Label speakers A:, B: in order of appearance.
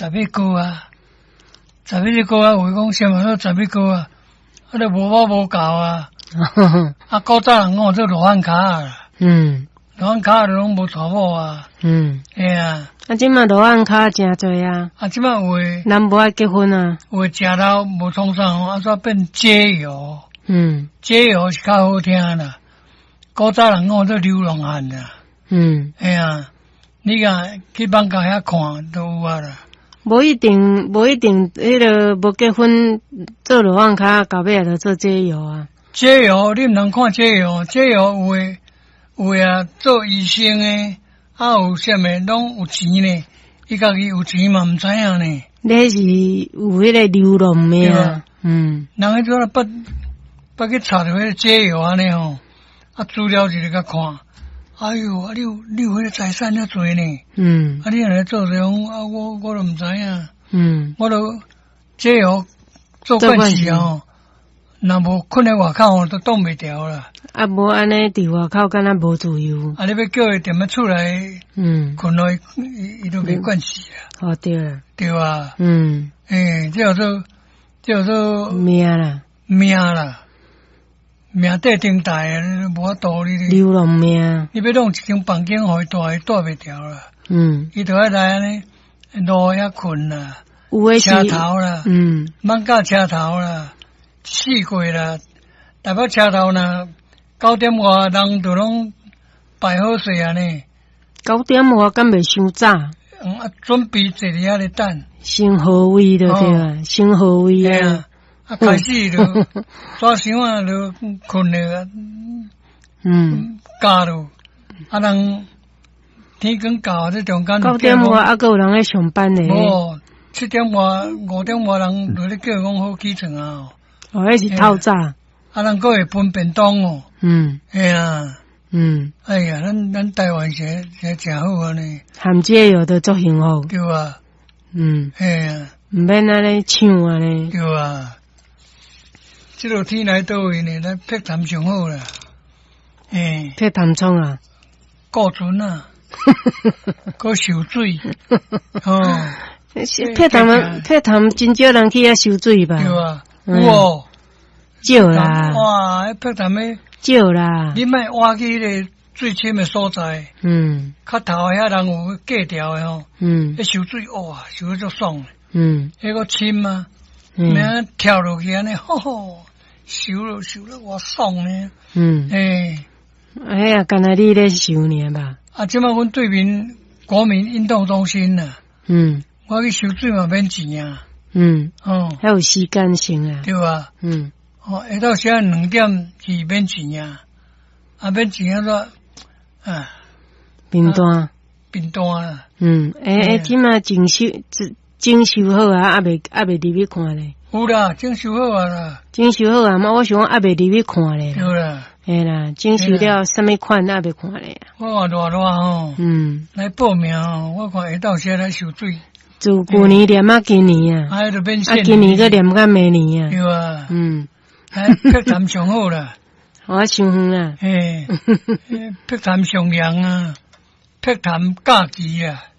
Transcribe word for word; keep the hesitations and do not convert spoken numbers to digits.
A: 十米高啊，十米高啊，有讲什么都十米高啊，啊，都无我无教啊，啊，古早人讲做罗汉卡啊，
B: 嗯，
A: 罗汉卡都拢无娶某啊，
B: 嗯，
A: 哎呀，
B: 啊，即马罗汉卡真多啊，
A: 啊，即摆有诶，
B: 人无爱结婚啊，
A: 有诶食到无创啥吼，啊，煞变街友，
B: 嗯，
A: 街友是较好听啦，古早人讲做流浪汉啦，
B: 嗯，
A: 哎呀，你甲去网咖遐看都有啊啦。
B: 无一定，无一定，迄个无结婚做罗汉卡，到尾就做街友啊。
A: 街友你毋通看街友，街友有诶有诶啊，做医生诶，啊有啥物拢有钱呢，伊家己有钱嘛毋知影呢。
B: 你是有迄个流浪命啊，嗯，
A: 人迄阵捌捌去查着迄个街友安尼吼，啊资料一直甲看，哎哟，啊你有你有迄个财产遐侪呢，
B: 嗯，
A: 啊你若来做这种啊我我都毋知影，
B: 嗯，
A: 我都街友做惯势吼，若无困在外口都挡袂牢啦。
B: 啊无安尼伫外口敢若无自由，
A: 啊你要叫伊踮咧厝内
B: 嗯，
A: 困落伊伊都袂惯势啦，
B: 好对啦，
A: 对吧？
B: 嗯，
A: 诶，这叫做这叫做
B: 命啦，
A: 命啦，命底顶大啊，无法度你咧。
B: 流浪命，
A: 你要弄一间房间互伊住，伊住袂牢啦。
B: 嗯，
A: 伊就爱来安尼路遐困啦，
B: 有诶是，
A: 车头啦，
B: 嗯，
A: 艋舺车头啦，四过啦，台北车头呢，九点外人就拢摆好势安尼，
B: 九点外敢袂伤早，
A: 嗯啊，准备坐伫遐咧等。
B: 先好位就对啊，先好位啊，
A: 嘿啊，啊开始就抓伤啊，就困了，
B: 嗯，
A: 加咯，啊人天光到这中间
B: 九点外还佫有人咧上班咧，
A: 无七点外五点外人就咧叫讲好起床啊，
B: 哦，迄是透早，
A: 啊人佫会分便当哦，
B: 嗯
A: 嘿啊，
B: 嗯，
A: 哎呀，咱咱台湾是是真好安尼，
B: 含街友都足幸福，
A: 对啊，
B: 嗯，
A: 嘿啊，
B: 毋免安尼抢安尼，
A: 对啊，这落天来倒位呢，咱碧潭上好啦，嘿，
B: 去潭冲啊，
A: 顾船啊。搁受水，哦，
B: 碧潭碧潭真少人去遐收水吧？
A: 对啊，有哦，
B: 少啦，
A: 哇，迄碧潭诶，
B: 少啦，
A: 你莫挖去迄个最深诶所在，
B: 嗯，
A: 较头诶遐人有隔条诶吼，
B: 嗯，
A: 迄收水哇，收得足爽诶，
B: 嗯，
A: 迄个深啊，明跳落去安尼，吼吼，收了收了哇爽呢，
B: 嗯，
A: 诶，
B: 哎呀，干那你咧收呢吧？
A: 啊，即摆阮对面国民运动中心呐，
B: 嗯，
A: 我去收水嘛免钱啊，
B: 嗯，
A: 哦，
B: 还有时间性啊，
A: 对吧？
B: 嗯，
A: 哦，下到时啊两点是免钱啊，啊免钱啊说啊，
B: 冰单，
A: 冰单啦，
B: 嗯，诶诶，即马整修整修好啊，还未还未入去看咧，
A: 有啦，整修好啊啦，
B: 整修好啊，嘛我想还未入去看咧，
A: 对啦，
B: 嘿啦，整修了什么款还未看咧啊，
A: 我话热热吼，
B: 嗯，
A: 来报名吼，我看下到时来收水，
B: 自旧年念啊今年啊，
A: 啊，就免
B: 啊
A: 钱，
B: 今年个念到明年啊，
A: 对啊，
B: 嗯，
A: 哎，碧潭上好啦，
B: 我想远啊，
A: 嘿，碧潭上凉啊，碧潭假期啊。